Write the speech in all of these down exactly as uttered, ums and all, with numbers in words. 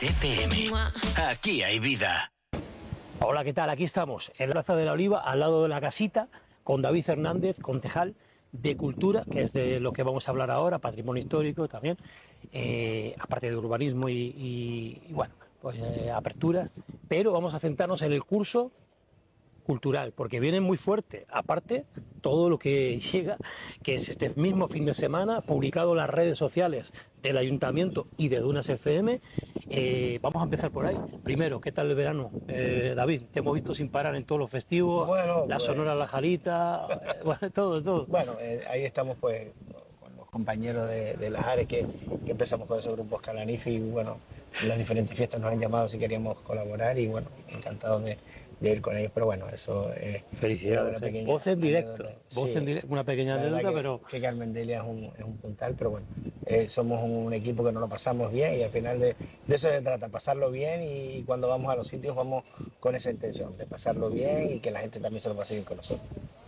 Kiss F M. Aquí hay vida. Hola, ¿qué tal? Aquí estamos, en la Plaza de la Oliva, al lado de la casita, con David Hernández, concejal de Cultura, que es de lo que vamos a hablar ahora, patrimonio histórico también, eh, aparte de urbanismo y, y, y bueno, pues eh, aperturas, pero vamos a centrarnos en el curso cultural, porque viene muy fuerte, aparte todo lo que llega, que es este mismo fin de semana, publicado en las redes sociales del Ayuntamiento y de Dunas F M. Eh, vamos a empezar por ahí. Primero, ¿qué tal el verano? Eh, David, te hemos visto sin parar en todos los festivos, bueno, la pues, Sonora La Jarita, eh, bueno, todo, todo. Bueno, eh, ahí estamos pues con los compañeros de, de las áreas que, que empezamos con esos grupos Calanifi y bueno, en las diferentes fiestas nos han llamado si queríamos colaborar y bueno, encantados de, de ir con ellos, pero bueno, eso es... Felicidades, eh. voz en directo, voz sí, en directo, una pequeña anécdota, que, pero... que Carmen Delia es un, es un puntal, pero bueno, eh, somos un equipo que nos lo pasamos bien y al final de, de eso se trata, pasarlo bien y cuando vamos a los sitios vamos con esa intención, de pasarlo bien y que la gente también se lo pase bien con nosotros.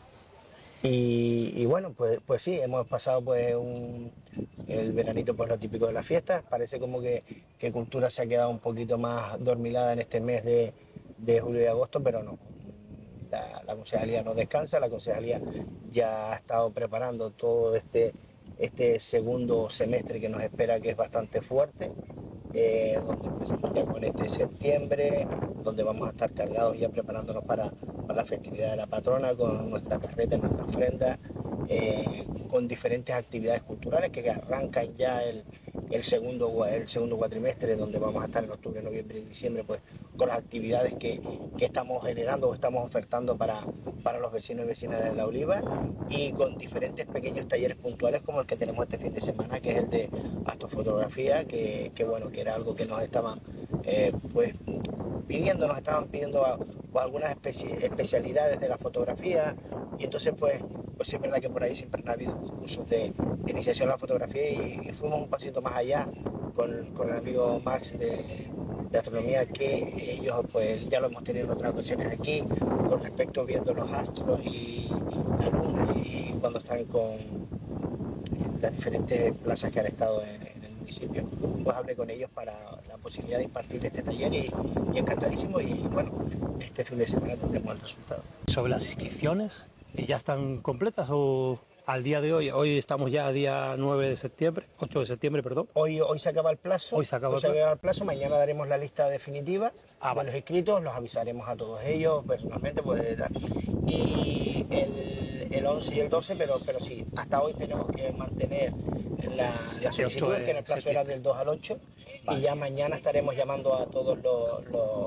Y, y bueno, pues, pues sí, hemos pasado pues un, el veranito por lo típico de las fiestas. Parece como que, que Cultura se ha quedado un poquito más dormilada en este mes de, de julio y agosto, pero no. La, la concejalía no descansa, la concejalía ya ha estado preparando todo este, este segundo semestre que nos espera, que es bastante fuerte. Eh, donde empezamos ya con este septiembre, donde vamos a estar cargados ya preparándonos para, para la festividad de la patrona, con nuestra carreta, nuestra ofrenda, eh, con diferentes actividades culturales que arrancan ya el, el, segundo, el segundo cuatrimestre, donde vamos a estar en octubre, noviembre y diciembre, pues con las actividades que, que estamos generando o estamos ofertando para, para los vecinos y vecinas de La Oliva, y con diferentes pequeños talleres puntuales como el que tenemos este fin de semana, que es el de astrofotografía, que, que bueno, que era algo que nos estaban eh, pues pidiendo, nos estaban pidiendo a, pues, algunas especi especialidades de la fotografía, y entonces pues, pues sí es verdad que por ahí siempre han habido cursos de, de iniciación a la fotografía y, y fuimos un pasito más allá con, con el amigo Max de, de astronomía, que ellos pues ya lo hemos tenido en otras ocasiones aquí, con respecto viendo los astros y la luna y cuando están con las diferentes plazas que han estado en, en el municipio, pues hablé con ellos para la posibilidad de impartir este taller y, y encantadísimo, y bueno, este fin de semana tendremos el resultado. Sobre las inscripciones, ¿ya están completas o al día de hoy? Hoy estamos ya a día nueve de septiembre, ocho de septiembre, perdón. Hoy, hoy se acaba el plazo. Hoy se acaba, hoy el, se plazo. acaba el plazo. Mañana daremos la lista definitiva ah, de vale. los inscritos, los avisaremos a todos ellos personalmente, pues, y el, el once y el doce, pero, pero sí, hasta hoy tenemos que mantener la, la solicitud, que en el plazo era del dos al ocho, vale. Y ya mañana estaremos llamando a todos los, los,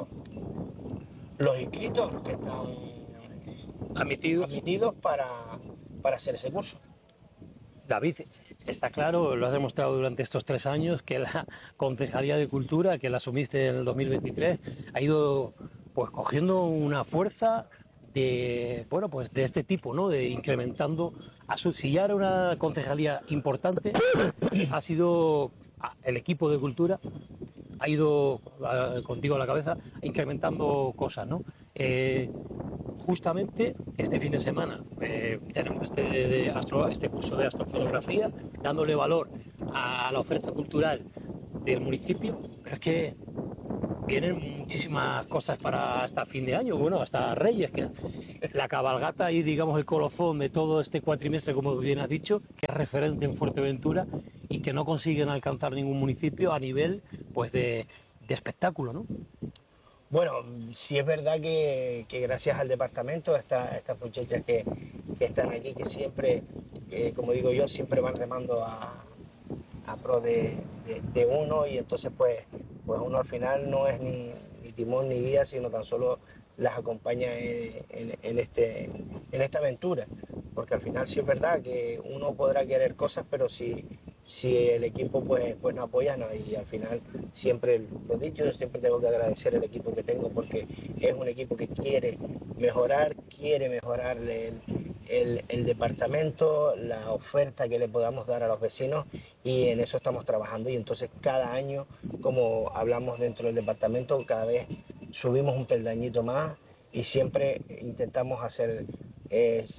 los inscritos, los que están admitidos, admitidos para, para hacer ese curso. David, está claro, lo has demostrado durante estos tres años, que la Concejalía de Cultura, que la asumiste en el dos mil veintitrés, ha ido pues cogiendo una fuerza de, bueno, pues de este tipo, ¿no? De incrementando, a su, si ya era una concejalía importante, ha sido el equipo de Cultura, ha ido contigo a la cabeza incrementando cosas, ¿no? Eh, justamente este fin de semana eh, tenemos este, de astro, este curso de astrofotografía, dándole valor a la oferta cultural del municipio, pero es que vienen muchísimas cosas para hasta fin de año, bueno, hasta Reyes, que la cabalgata y digamos el colofón de todo este cuatrimestre, como bien has dicho, que es referente en Fuerteventura y que no consiguen alcanzar ningún municipio a nivel pues de, de espectáculo, ¿no? Bueno, sí es verdad que, que gracias al departamento, esta, estas muchachas que, que están aquí, que siempre, eh, como digo yo, siempre van remando a, a pro de, de, de uno, y entonces pues, pues uno al final no es ni, ni timón ni guía, sino tan solo las acompaña en, en, en, este, en esta aventura, porque al final sí es verdad que uno podrá querer cosas, pero si, si el equipo pues, pues no apoya, no, y al final siempre lo he dicho, siempre tengo que agradecer el equipo que tengo, porque es un equipo que quiere mejorar, quiere mejorar el, el, el departamento, la oferta que le podamos dar a los vecinos, y en eso estamos trabajando, y entonces cada año, como hablamos dentro del departamento, cada vez subimos un peldañito más y siempre intentamos hacer eh,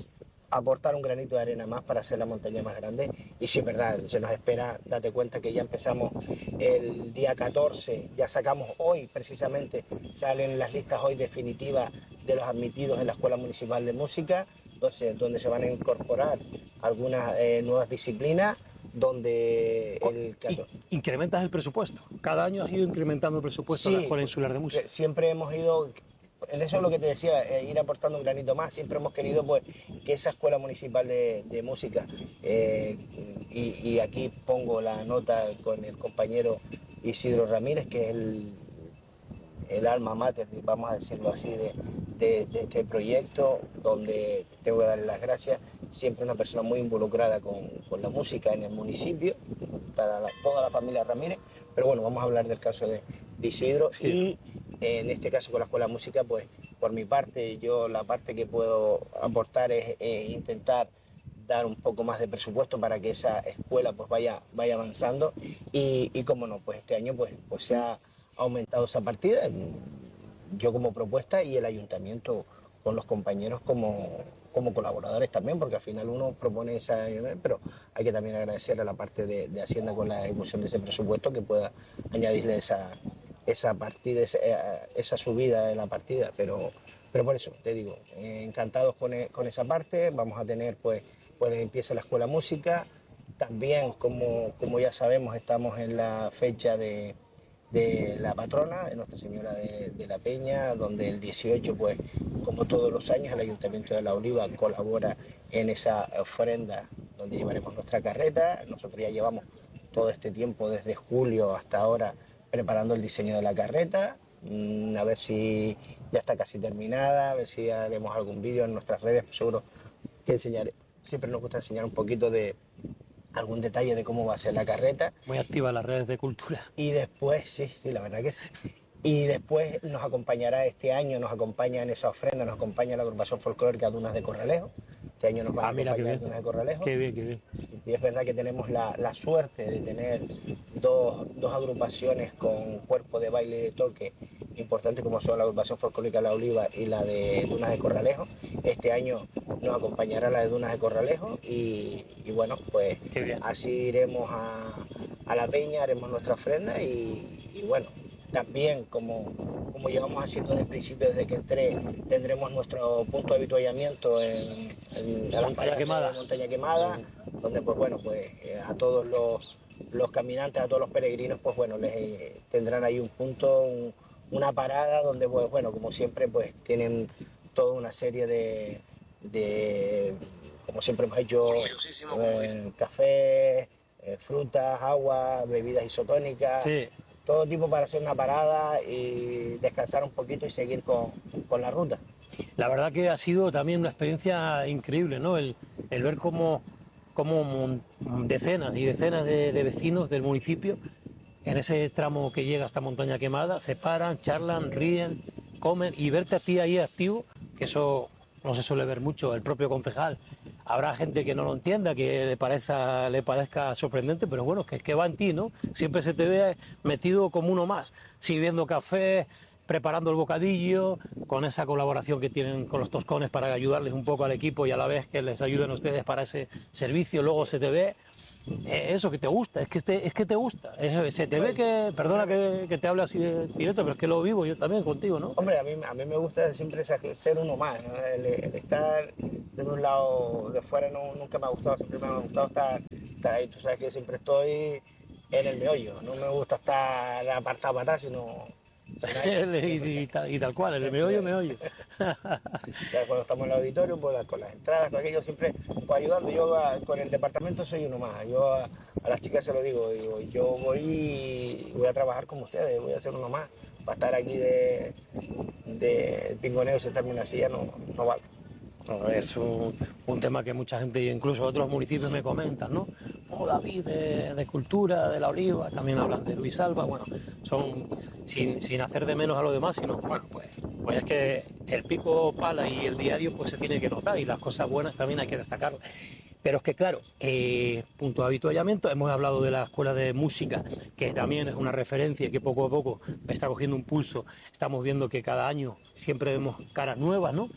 aportar un granito de arena más para hacer la montaña más grande. Y sí, es verdad, se nos espera, date cuenta que ya empezamos el día catorce, ya sacamos hoy precisamente, salen las listas hoy definitivas de los admitidos en la Escuela Municipal de Música, entonces, donde se van a incorporar algunas eh, nuevas disciplinas, donde el catorce... ¿Incrementas el presupuesto? ¿Cada año has ido incrementando el presupuesto sí, en la Escuela Insular de Música? Siempre hemos ido... En eso es lo que te decía, eh, ir aportando un granito más. Siempre hemos querido pues, que esa Escuela Municipal de, de Música, eh, y, y aquí pongo la nota con el compañero Isidro Ramírez, que es el, el alma mater, vamos a decirlo así, de, de, de este proyecto, donde tengo que darle las gracias. Siempre una persona muy involucrada con, con la música en el municipio, toda la, toda la familia Ramírez. Pero bueno, vamos a hablar del caso de, de Isidro. Sí. Y en este caso con la Escuela de Música, pues por mi parte, yo la parte que puedo aportar es eh, intentar dar un poco más de presupuesto para que esa escuela pues vaya, vaya avanzando y, y como no, pues este año pues, pues se ha aumentado esa partida, yo como propuesta y el ayuntamiento con los compañeros como, como colaboradores también, porque al final uno propone esa, pero hay que también agradecer a la parte de, de Hacienda con la ejecución de ese presupuesto que pueda añadirle esa esa partida, esa, esa subida de la partida, pero, pero por eso te digo, eh, encantados con, con esa parte. Vamos a tener pues, pues empieza la Escuela de Música, también como, como ya sabemos estamos en la fecha de, de la patrona, de Nuestra Señora de, de la Peña, donde el dieciocho pues como todos los años el Ayuntamiento de La Oliva colabora en esa ofrenda donde llevaremos nuestra carreta. Nosotros ya llevamos todo este tiempo desde julio hasta ahora preparando el diseño de la carreta, a ver si ya está casi terminada, a ver si haremos algún vídeo en nuestras redes, seguro que enseñaré. Siempre nos gusta enseñar un poquito de algún detalle de cómo va a ser la carreta. Muy activa en las redes de cultura. Y después, sí, sí, la verdad que sí. Y después nos acompañará este año, nos acompaña en esa ofrenda, nos acompaña la agrupación folclórica Dunas de Corralejo. Este año nos va ah, a mira, acompañar Dunas de Corralejo. Qué bien, qué bien. Y es verdad que tenemos la, la suerte de tener dos, dos agrupaciones con cuerpo de baile y de toque importantes como son la agrupación folclórica La Oliva y la de Dunas de Corralejo. Este año nos acompañará la de Dunas de Corralejo y, y bueno, pues así iremos a, a la peña, haremos nuestra ofrenda y, y bueno, también como, como llevamos haciendo desde el principio, desde que entré, tendremos nuestro punto de avituallamiento en, en la montaña quemada, montaña quemada donde pues bueno, pues eh, a todos los, los caminantes, a todos los peregrinos, pues bueno, les eh, tendrán ahí un punto, un, una parada donde pues bueno, como siempre pues tienen toda una serie de, de como siempre hemos hecho, eh, café, eh, frutas, agua, bebidas isotónicas. Sí. Todo tipo para hacer una parada y descansar un poquito y seguir con, con la ruta. La verdad que ha sido también una experiencia increíble, ¿no? El, el ver cómo, cómo decenas y decenas de, de vecinos del municipio, en ese tramo que llega hasta Montaña Quemada, se paran, charlan, ríen, comen y verte a ti ahí activo, que eso no se suele ver mucho, el propio concejal. Habrá gente que no lo entienda, que le parezca, le parezca sorprendente, pero bueno, que es que va en ti, ¿no? Siempre se te ve metido como uno más, sirviendo café, preparando el bocadillo, con esa colaboración que tienen con los toscones para ayudarles un poco al equipo y a la vez que les ayuden a ustedes para ese servicio. Luego se te ve eh, eso que te gusta, es que, te, es que te gusta, es, se te ve que, perdona que, que te hable así de directo, pero es que lo vivo yo también contigo, ¿no? Hombre, a mí, a mí me gusta siempre ser uno más, ¿no? el, el estar de un lado de fuera no, nunca me ha gustado, siempre me ha gustado estar, estar ahí, tú sabes que siempre estoy en el meollo, no me gusta estar apartado para atrás, sino... y, y, tal, y tal cual, el meollo, meollo. Ya cuando estamos en el auditorio, pues, con las entradas, con aquello, siempre pues, ayudando. Yo a, con el departamento soy uno más. Yo a, a las chicas se lo digo, digo, yo voy voy a trabajar como ustedes, voy a ser uno más. Para estar aquí de, de pingoneo y sentarme en una silla no, no vale. No, es un, un tema que mucha gente, incluso otros municipios me comentan, ¿no? Oh, David de, de Cultura, de La Oliva, también hablan de Luis Alba, bueno, son sin, sin hacer de menos a los demás, sino, bueno, pues, pues es que el pico pala y el diario pues se tiene que notar y las cosas buenas también hay que destacarlas. Pero es que, claro, eh, punto de avituallamiento, hemos hablado de la escuela de música, que también es una referencia y que poco a poco está cogiendo un pulso. Estamos viendo que cada año siempre vemos caras nuevas, ¿no?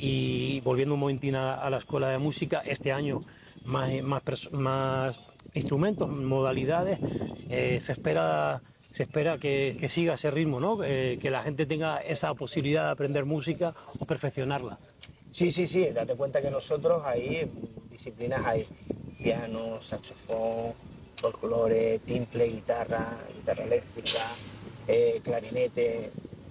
Y volviendo un momentín a, a la escuela de música, este año más, más, más instrumentos, modalidades, eh, se espera... Se espera que, que siga ese ritmo, ¿no? Eh, que la gente tenga esa posibilidad de aprender música o perfeccionarla. Sí, sí, sí, date cuenta que nosotros hay disciplinas, hay piano, saxofón, folclore, timple, guitarra, guitarra eléctrica, eh, clarinete.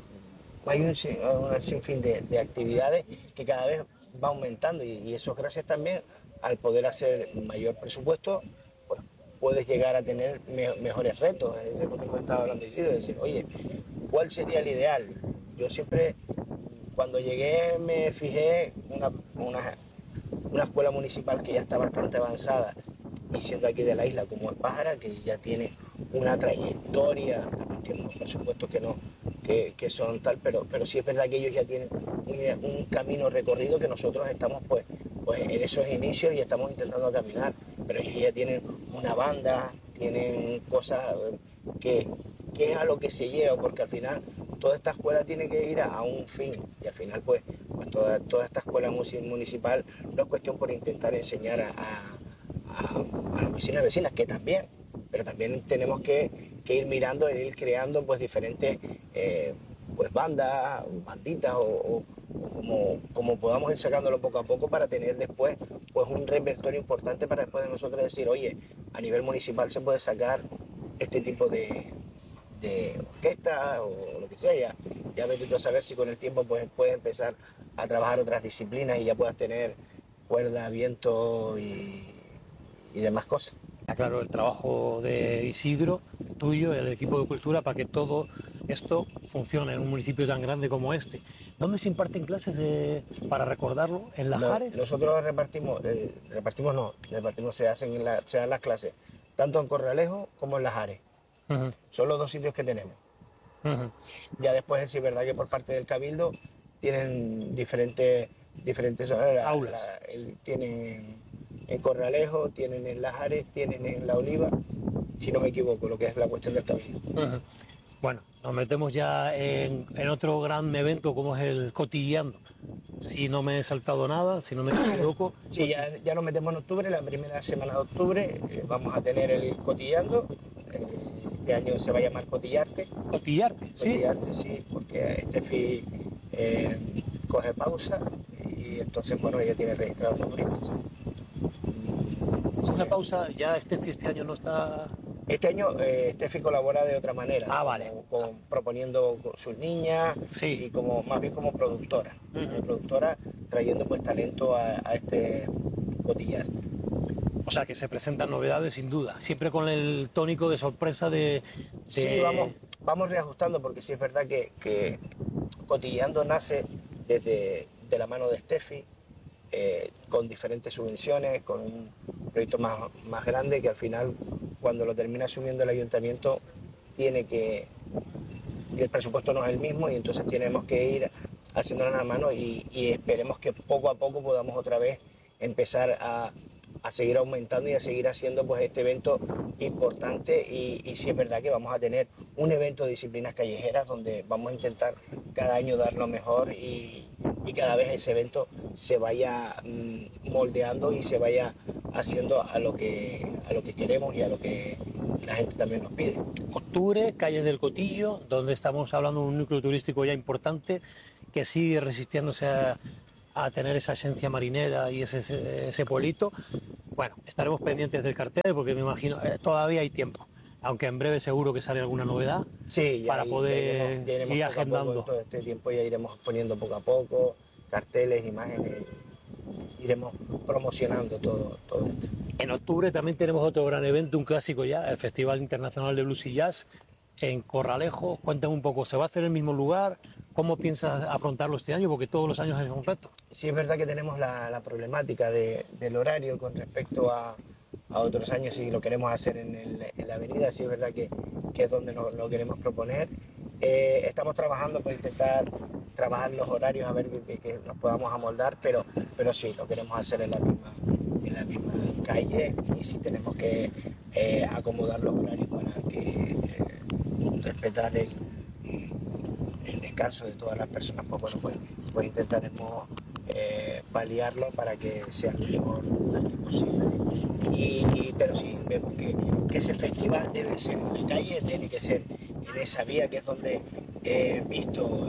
Hay un, un sinfín de, de actividades que cada vez va aumentando y, y eso es gracias también al poder hacer mayor presupuesto, pues puedes llegar a tener me, mejores retos. Es lo que hemos estado hablando, es decir, oye, ¿cuál sería el ideal? Yo siempre, cuando llegué, me fijé una, una, una escuela municipal que ya está bastante avanzada, y siendo aquí de la isla como es Pájara, que ya tiene una trayectoria, también tiene unos presupuestos que no, que, que son tal, pero, pero sí es verdad que ellos ya tienen un, un camino recorrido que nosotros estamos pues, pues en esos inicios y estamos intentando caminar, pero ellos ya tienen una banda, tienen cosas que, que es a lo que se lleva, porque al final toda esta escuela tiene que ir a, a un fin, y al final pues, pues toda, toda esta escuela municipal no es cuestión por intentar enseñar a, a A, a los vecinos y vecinas, que también, pero también tenemos que, que ir mirando e ir creando pues diferentes eh, pues bandas, banditas o, o, o como, como podamos ir sacándolo poco a poco para tener después pues un repertorio importante para después de nosotros decir, oye, a nivel municipal se puede sacar este tipo de, de orquesta o lo que sea, ya, ya vete tú a saber si con el tiempo pues puedes empezar a trabajar otras disciplinas y ya puedas tener cuerda, viento y y demás cosas. Claro, el trabajo de Isidro, tuyo, el equipo de cultura, para que todo esto funcione en un municipio tan grande como este. ¿Dónde se imparten clases de, para recordarlo? ¿En Lajares? No, nosotros repartimos, eh, repartimos no, repartimos, se hacen en la, se dan las clases, tanto en Corralejo como en Lajares. Uh-huh. Son los dos sitios que tenemos. Uh-huh. Ya después sí es verdad que por parte del Cabildo tienen diferentes, diferentes la, aulas. La, el, tienen en Corralejo, tienen en Lajares, tienen en La Oliva, si no me equivoco, lo que es la cuestión del Cabildo. Uh-huh. Bueno, nos metemos ya en, en otro gran evento como es el Cotilleando. Si no me he saltado nada, si no me equivoco. Sí, ya, ya nos metemos en octubre, la primera semana de octubre eh, vamos a tener el Cotilleando. Eh, este año se va a llamar Cotillarte. Cotillarte, sí. Cotillarte, sí, porque Estefi eh, coge pausa y entonces, bueno, ella tiene registrados los grupos. Una pausa, ya Estefi este año no está... Este año eh, Estefi colabora de otra manera, ah, vale. como, como proponiendo sus niñas, sí. Y como más bien como productora, uh-huh. como productora trayendo pues talento a, a este Cotillarte. O sea que se presentan novedades sin duda, siempre con el tónico de sorpresa de... de... Sí, vamos, vamos reajustando porque sí es verdad que, que Cotilleando nace desde de la mano de Estefi, Eh, con diferentes subvenciones, con un proyecto más, más grande que al final cuando lo termina asumiendo el ayuntamiento tiene que, el presupuesto no es el mismo y entonces tenemos que ir haciéndolo en la mano y, y esperemos que poco a poco podamos otra vez empezar a, a seguir aumentando y a seguir haciendo pues este evento importante y, y sí es verdad que vamos a tener un evento de disciplinas callejeras donde vamos a intentar cada año dar lo mejor y, y cada vez ese evento se vaya mmm, moldeando y se vaya haciendo a lo que a lo que queremos y a lo que la gente también nos pide. Octubre, Calles del Cotillo, donde estamos hablando de un núcleo turístico ya importante que sigue resistiéndose a, a tener esa esencia marinera y ese, ese, ese pueblito. Bueno, estaremos pendientes del cartel porque me imagino eh, todavía hay tiempo. Aunque en breve seguro que sale alguna novedad sí, ya, para poder ya iremos, ya iremos ir poco agendando. A poco, todo este tiempo ya iremos poniendo poco a poco carteles, imágenes, iremos promocionando todo, todo esto. En octubre también tenemos otro gran evento, un clásico ya, el Festival Internacional de Blues y Jazz en Corralejo. Cuéntame un poco, ¿se va a hacer en el mismo lugar? ¿Cómo piensas afrontarlo este año? Porque todos los años es un reto. Sí, es verdad que tenemos la, la problemática de, del horario con respecto a a otros años si lo queremos hacer en, el, en la avenida, sí es verdad que, que es donde nos, lo queremos proponer. Eh, estamos trabajando por intentar trabajar los horarios a ver que, que nos podamos amoldar, pero, pero sí, lo queremos hacer en la misma, en la misma calle, y si tenemos que eh, acomodar los horarios para que eh, respetar el, el descanso de todas las personas, pues bueno, pues, pues intentaremos eh, paliarlo para que sea el mejor daño posible. Y, y, pero sí, vemos que, que ese festival debe ser en la calle, tiene que ser en esa vía que es donde he visto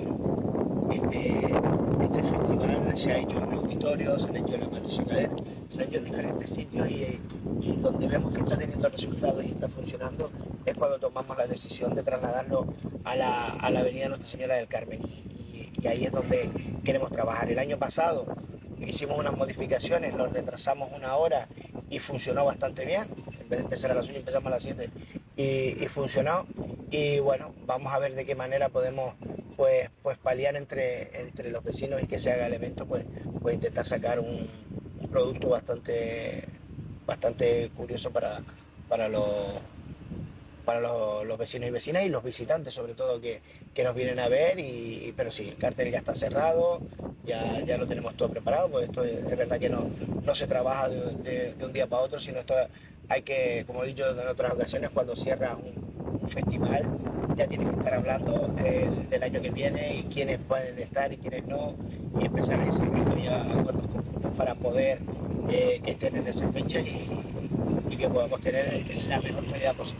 este, este festival. Se ha hecho en auditorios, se ha hecho en la Patricia Cadena, se ha hecho en diferentes sitios, y, y donde vemos que está teniendo resultados y está funcionando es cuando tomamos la decisión de trasladarlo a la, a la avenida Nuestra Señora del Carmen, y, y ahí es donde queremos trabajar. El año pasado hicimos unas modificaciones, lo retrasamos una hora y funcionó bastante bien. En vez de empezar a las ocho empezamos a las siete y, y funcionó. Y bueno, vamos a ver de qué manera podemos pues, pues paliar entre, entre los vecinos y que se haga el evento, pues, pues intentar sacar un, un producto bastante, bastante curioso para, para, los, para los, los vecinos y vecinas y los visitantes sobre todo que, que nos vienen a ver. Y, pero sí, el cartel ya está cerrado, ya, ya lo tenemos todo preparado, pues esto es, es verdad que no, no se trabaja de, de, de un día para otro, sino esto hay que, como he dicho en otras ocasiones, cuando cierra un un festival, ya tiene que estar hablando del, del año que viene y quiénes pueden estar y quiénes no, y empezar a ir sacando ya acuerdos conjuntos para poder eh, que estén en esas fechas y, y que podamos tener la mejor calidad posible.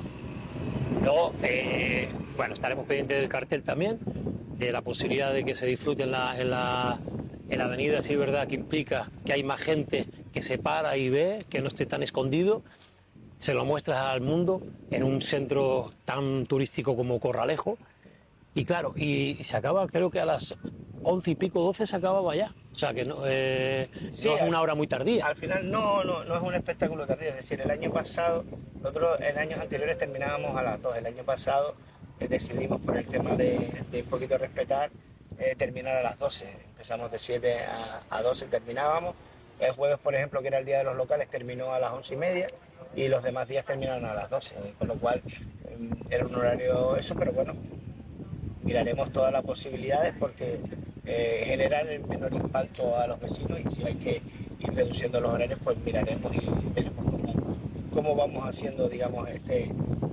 Luego, eh, bueno, estaremos pendientes del cartel también, de la posibilidad de que se disfrute en la, en la, en la avenida, sí, verdad, que implica que hay más gente que se para y ve, que no esté tan escondido. Se lo muestras al mundo en un centro tan turístico como Corralejo, y claro, y se acaba, creo que a las once y pico, doce se acababa ya, o sea que no, eh, sí, no es una al, hora muy tardía. Al final no, no, no es un espectáculo tardío, es decir, el año pasado, nosotros en años anteriores terminábamos a las dos, el año pasado eh, decidimos por el tema de, de un poquito respetar, eh, terminar a las doce, empezamos de siete a, a doce, terminábamos. El jueves, por ejemplo, que era el día de los locales, terminó a las once y media, y los demás días terminaron a las doce, con lo cual eh, era un horario eso, pero bueno, miraremos todas las posibilidades porque eh, generar el menor impacto a los vecinos, y si hay que ir reduciendo los horarios, pues miraremos y veremos cómo, cómo vamos haciendo, digamos, este,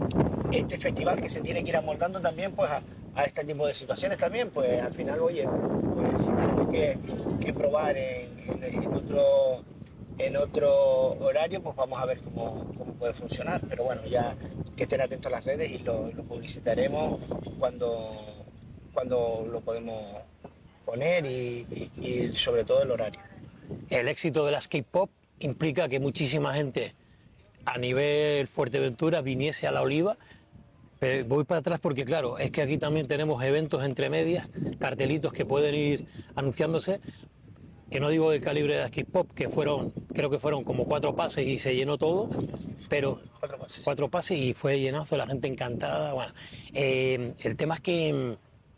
este festival que se tiene que ir amoldando también pues a, a este tipo de situaciones también, pues al final, oye, pues si tenemos que, que probar en, en, en otro en otro horario, pues vamos a ver cómo, cómo puede funcionar, pero bueno, ya que estén atentos a las redes y lo, lo publicitaremos cuando, cuando lo podemos poner, y, y sobre todo el horario. El éxito de la skate pop implica que muchísima gente a nivel Fuerteventura viniese a La Oliva. Pero voy para atrás porque claro, es que aquí también tenemos eventos entre medias, cartelitos que pueden ir anunciándose, que no digo del calibre de la skate pop, que fueron, creo que fueron como cuatro pases y se llenó todo, pero Cuatro pases. cuatro pases y fue llenazo, la gente encantada. Bueno, eh, el tema es que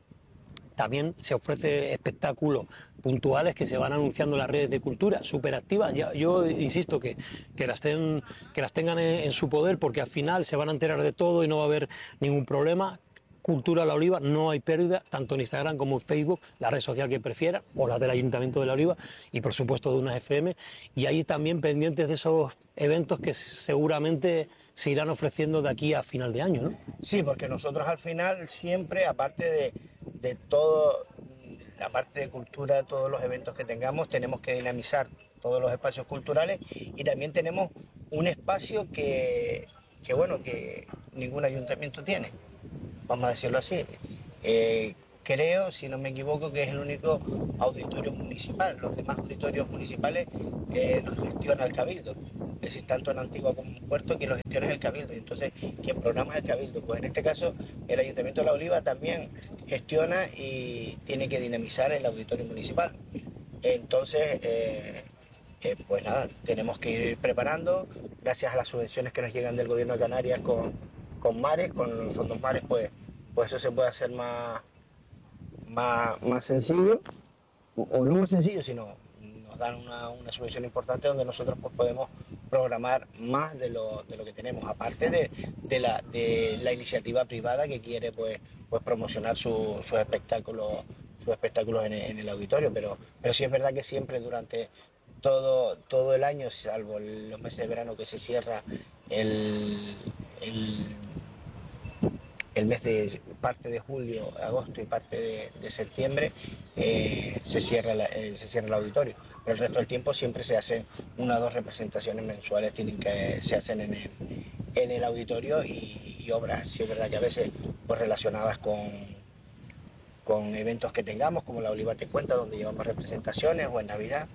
también se ofrece espectáculos puntuales que se van anunciando en las redes de cultura, súper activas. Yo, yo insisto que, que, las ten, que las tengan en, en su poder, porque al final se van a enterar de todo y no va a haber ningún problema. Cultura La Oliva, no hay pérdida, tanto en Instagram como en Facebook, la red social que prefieran, o la del Ayuntamiento de La Oliva, y por supuesto de unas F M, y ahí también pendientes de esos eventos que seguramente se irán ofreciendo de aquí a final de año, ¿no? Sí, porque nosotros al final siempre, aparte de, de todo, la parte de cultura, todos los eventos que tengamos, tenemos que dinamizar todos los espacios culturales, y también tenemos un espacio que, que bueno, que ningún ayuntamiento tiene. Vamos a decirlo así. Eh, creo, si no me equivoco, que es el único auditorio municipal. Los demás auditorios municipales eh, los gestiona el Cabildo. Es decir, tanto en Antigua como en Puerto, quien los gestiona es el Cabildo. Entonces, quien programa es el Cabildo. Pues en este caso, el Ayuntamiento de La Oliva también gestiona y tiene que dinamizar el auditorio municipal. Entonces, eh, eh, pues nada, tenemos que ir preparando, gracias a las subvenciones que nos llegan del Gobierno de Canarias con con Mares, con los fondos Mares, pues, pues eso se puede hacer más, más, más sencillo, o, o no más sencillo, sino nos dan una, una subvención importante donde nosotros pues, podemos programar más de lo, de lo que tenemos, aparte de, de, la, de la iniciativa privada que quiere pues, pues promocionar su, sus espectáculos sus espectáculos en, en el auditorio, pero, pero sí es verdad que siempre durante todo, todo el año, salvo los meses de verano que se cierra el, el, el mes de parte de julio, agosto y parte de, de septiembre, eh, se, cierra la, eh, se cierra el auditorio. Pero el resto del tiempo siempre se hacen una o dos representaciones mensuales, tienen que se hacen en el, en el auditorio y, y obras, sí es verdad que a veces pues, relacionadas con, con eventos que tengamos, como la Oliva Te Cuenta, donde llevamos representaciones, o en Navidad.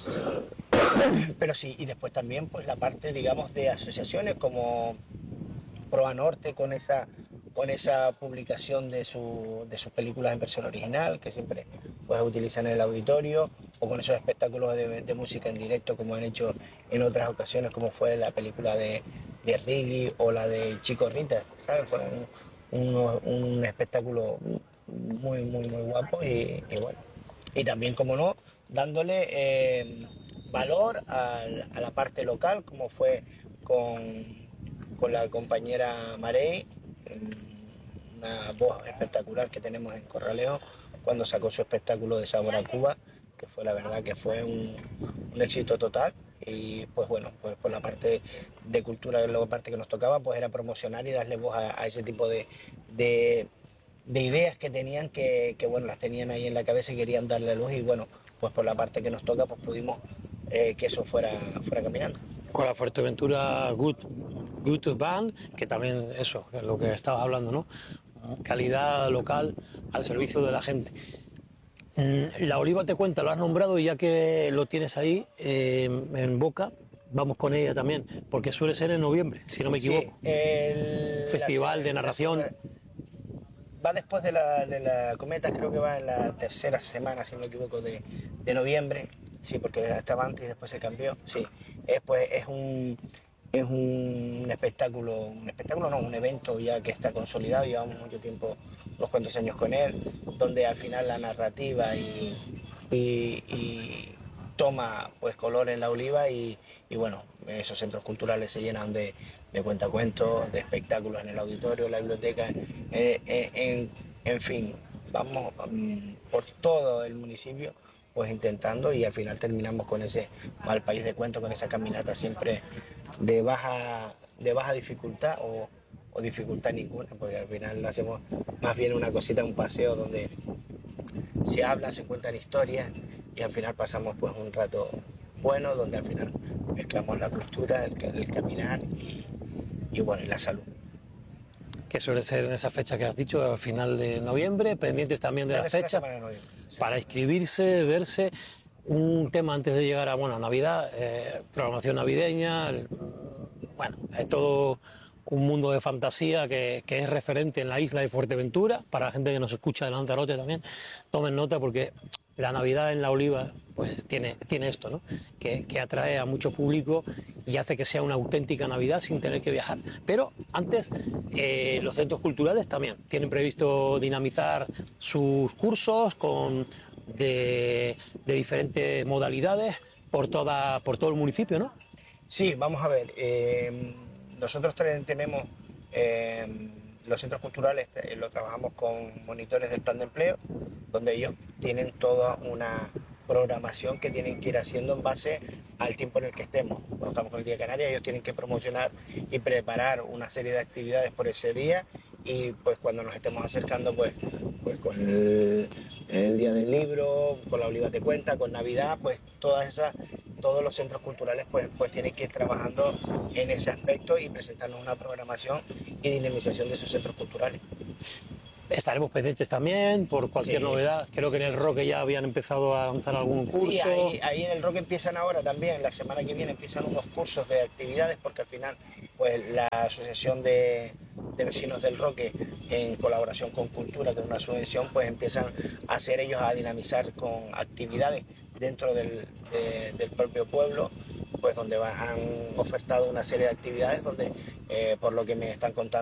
Pero sí, y después también pues la parte, digamos, de asociaciones como Proa Norte, con esa, con esa publicación de, su, de sus películas en versión original, que siempre pues, utilizan en el auditorio, o con esos espectáculos de, de música en directo, como han hecho en otras ocasiones, como fue la película de, de Riggy o la de Chico Rita, ¿sabes? Fue un, un, un espectáculo muy, muy, muy guapo y, y bueno. Y también, como no, dándole eh, valor a, a la parte local, como fue con, con la compañera Marey, una voz espectacular que tenemos en Corralejo, cuando sacó su espectáculo de Sabor a Cuba, que fue la verdad que fue un, un éxito total. Y pues bueno, pues por la parte de cultura, la parte que nos tocaba, pues era promocionar y darle voz a, a ese tipo de, de, de ideas que tenían, que, que bueno, las tenían ahí en la cabeza y querían darle luz, y bueno, pues por la parte que nos toca, pues pudimos eh, que eso fuera, fuera caminando. Con la Fuerteventura Good, Good Band, que también eso, es lo que estabas hablando, ¿no? Calidad local al servicio de la gente. La Oliva Te Cuenta, lo has nombrado, y ya que lo tienes ahí eh, en boca, vamos con ella también, porque suele ser en noviembre, si no me equivoco. Sí, el, Festival la, de narración. La, va después de la, de la Cometa, creo que va en la tercera semana, si no me equivoco, de, de noviembre. Sí, porque estaba antes y después se cambió. Sí, es, pues, es un... Es un espectáculo, un espectáculo no, un evento ya que está consolidado, llevamos mucho tiempo, unos cuantos años con él, donde al final la narrativa y, y, y toma pues color en la Oliva, y, y bueno, esos centros culturales se llenan de, de cuentacuentos, de espectáculos en el auditorio, la biblioteca, eh, eh, en, en fin, vamos um, por todo el municipio pues intentando, y al final terminamos con ese Mal País de Cuentos, con esa caminata siempre de baja, de baja dificultad o, o dificultad ninguna, porque al final hacemos más bien una cosita, un paseo donde se habla, se cuentan historias, y al final pasamos pues un rato bueno, donde al final mezclamos la cultura, el, el caminar y, y bueno, y la salud. Que suele ser en esa fecha que has dicho, al final de noviembre, pendientes también de la fecha, sí, para inscribirse, verse. Un tema antes de llegar a bueno, Navidad, eh, programación navideña, el, bueno, es todo un mundo de fantasía que, que es referente en la isla de Fuerteventura. Para la gente que nos escucha de Lanzarote también, tomen nota, porque la Navidad en la Oliva pues tiene, tiene esto, ¿no? que, que atrae a mucho público y hace que sea una auténtica Navidad sin tener que viajar. Pero antes, eh, los centros culturales también tienen previsto dinamizar sus cursos con de, de diferentes modalidades por, toda, por todo el municipio, ¿no? Sí, vamos a ver. Eh, nosotros tenemos eh, los centros culturales, eh, lo trabajamos con monitores del plan de empleo, donde ellos tienen toda una programación que tienen que ir haciendo en base al tiempo en el que estemos. Cuando estamos con el Día Canaria, ellos tienen que promocionar y preparar una serie de actividades por ese día, y pues cuando nos estemos acercando pues, pues con el, el Día del Libro, con la Oliva Te Cuenta, con Navidad, pues todas esas, todos los centros culturales pues, pues tienen que ir trabajando en ese aspecto y presentarnos una programación y dinamización de esos centros culturales. Estaremos pendientes también por cualquier sí, novedad. Creo que en el Roque ya habían empezado a lanzar algún curso. Sí, ahí, ahí en el Roque empiezan ahora también. La semana que viene empiezan unos cursos de actividades, porque al final pues la Asociación de, de Vecinos del Roque, en colaboración con Cultura, con una subvención, pues empiezan a hacer ellos a dinamizar con actividades dentro del, de, del propio pueblo, pues donde han ofertado una serie de actividades donde, eh, por lo que me están contando,